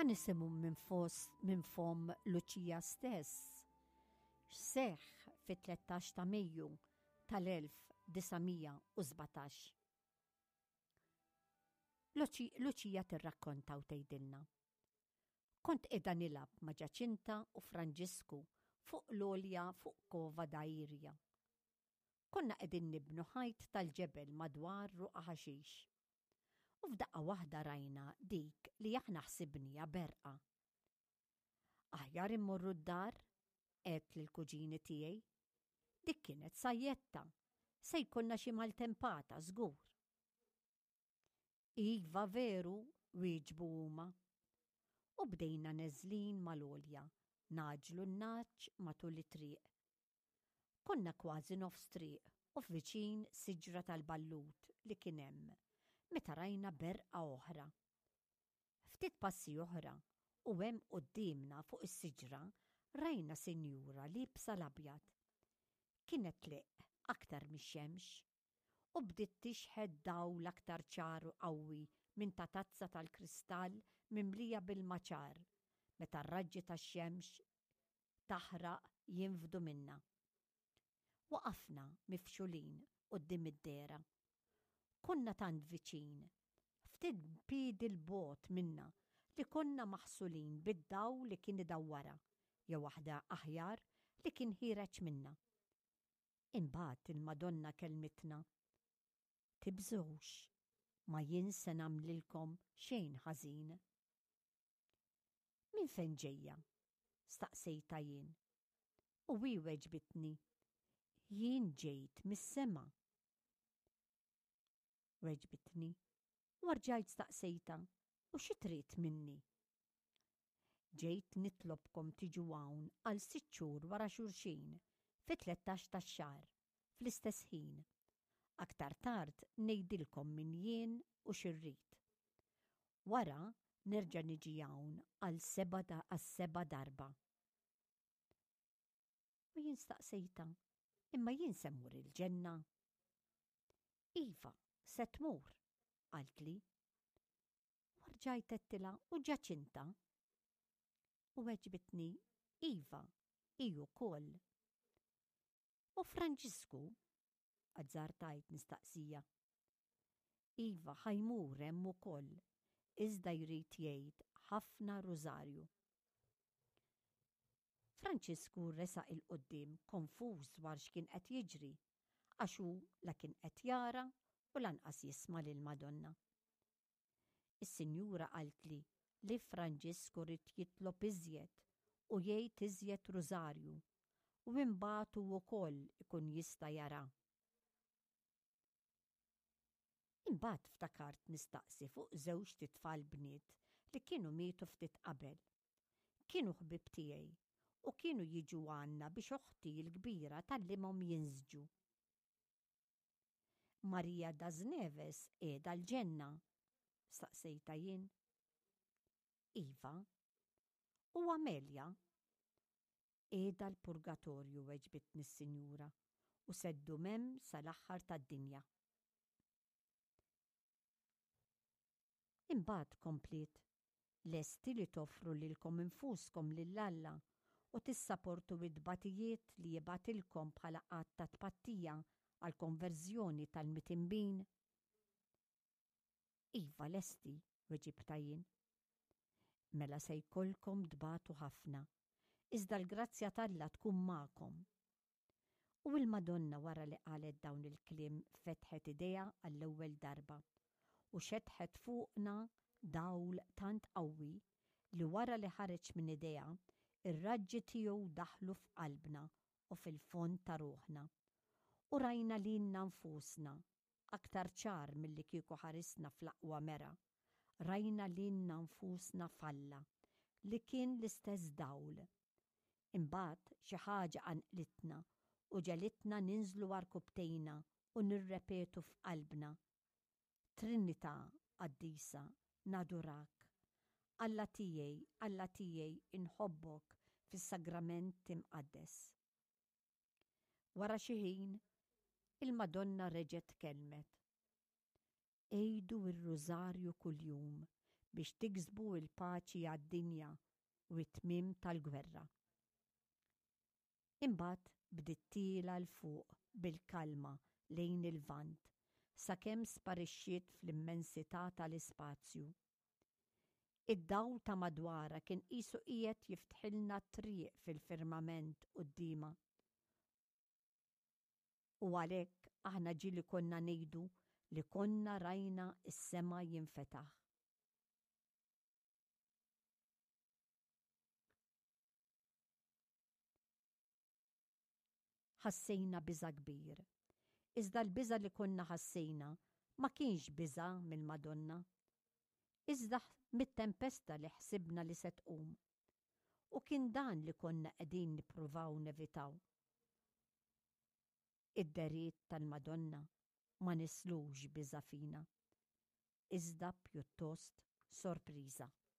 ħanisimgħu minn fom Luċija stess. X'seħħ fit-13 ta' Mejju tal-1917. Luċija tirrakkonta u tgħidilna. Kont qiegħda nilgħab ma' Ġaċinta u Franġisku fuq l-għolja fuq kova dajirja. Konna qegħdin nibnu ħajt tal-ġebel madwar ruqa ħaxix. U f'daqqa waħda rajna dik li aħna ħsibnija berqa. Aħjar immorru d-dar, qed lill-kuġini tiegħi. Dik kienet sajjetta, se jkollna xi maltempata żgur. Iva veru, wieġbu huma. U bdejna neżlin mal-għolja, naġlu n-naċ matul it-triq. Konna kważi nofs triq u f'viċin siġra tal-ballut li kien hemm, meta rajna berqa oħra. Ftit passi oħra u hemm qudiemna fuq is-siġra rajna sinjura libsa l-abjad. Kienet tliq aktar mix-xemx u bdiet tixħed dawl aktar ċaru qawwi minn ta' tazza tal-kristall mimlija bil-maċar meta r-raġġi tax-xemx taħraq jinfdu minna. Waqafna mifxulin quddiem id-dera. Konna tant viċin, ftit piedi l-bogħod minna li konna maħsulin bid-daw li kien idawwara, jew waħda aħjar li kien ħireġ minna. Imbagħad il-Madonna kelmitna. Tibżgħux, ma jien se nagħmlilkom xejn ħażin. Min fejn ġejja? Staqsejta jien. U hi weġbitni. Jien ġejt mis-sema. Weġbitni. Warġajt staqsejta. U xi trid minni? Ġejt nitlobkom tiġu hawn għal 6 xhur wara xulxin fit-13 tax-xahar fl-istess ħin. Aktar tard ngħidilkom min jien u xirrid. Wara nerġa' niġi hawn għal 7 darba. U jien staqsejta, imma jien se mmur il-ġenna. Iva, se tmur, qaltli. Warġajt għedtila u Ġaċinta. U weġbitni, Iva, iju wkoll. U Franġisku, għazzartajt nistaqsija. Iva ħajmur hemm ukoll, iżda jrid jgħid ħafna rużarju. Franġisku resaq il-qoddim konfuż dwar x'kien qed jiġri, għax hu la kien qed jara u lanqas jisma' lill-Madonna. Is-Sinjura qaltli li Franġisku rid jitlob iżjed u jgħid iżjed rużarju u imbagħad hu wkoll ikun jista' jara. Imbagħad ftakart nistaqsi fuq 2 titfal bniet li kienu mietu ftit qabel. Kienu ħbib tiegħi u kienu jiġu għandna biex uħti l-kbira tallimhom jinżġu. Marija Dażneves qiegħda l-ġenna, staqsejta jien. Iva, u Amelja qiegħda l-purgatorju, weġbitni s-Sinjura, u seddu mem sal-aħħar tad-dinja. Imbagħad kompliet, lesti li toffru lilkom infuskom lill-Alla u tissapportu id-batijiet li jibatilkom bħala qatt ta' tpattija għal konverżjoni tal-mitimbin. Iva lesti, weġibta jien. Mela se jkollkom dbatu ħafna, iżda l-grazzja tal-Alla tkun magħkom. U l-Madonna wara li qalet dawn il-kliem fetħet idejha għall-ewwel darba u xetħet fuqna dawl tant qawwi li wara li ħareġ minn idejha ir-raġġi tiegħu daħlu f'qalbna u fil-fond ta' ruħna. U rajna lilna nfusna aktar ċar milli kieku ħarisna fl-aqwa mera. Rajna lilna nfusna falla li kien l-istess dawl. Imbagħad xi ħaġa għanqlitna u ġelitna ninżlu warkubtejna u nirrepetu f'qalbna. Trinità qaddisa, nadurak. Alla tiegħi inħobbok fis-sagrament imqaddes. Wara xi ħin il-Madonna reġgħet kelmet. Ejdu r-rużarju kuljum biex tiksbu l-paċi għad-dinja u t-tmiem tal-gwerra. Imbagħad bdiet tila l fuq bil-kalma lejn il-lvant sakemm sparixxiet fl-immensità tal-ispazju. Id-dawl ta' madwarha kien qisu qiegħed jiftħilna t-triq fil-firmament qudiemha. U għalhekk aħna ġieli konna ngħidu li konna rajna s-sema jinfetaħ. Ħassejna biża' kbir. Iżda l-biża' li konna ħassejna ma kienx biża' mill-Madonna, iżda mit-tempesta li ħsibna li se tqum. U kien dan li konna qegħdin nippruvaw nevitaw. Id-deriet tal-Madonna ma nislux biża' fina, iżda pjuttost sorpriża.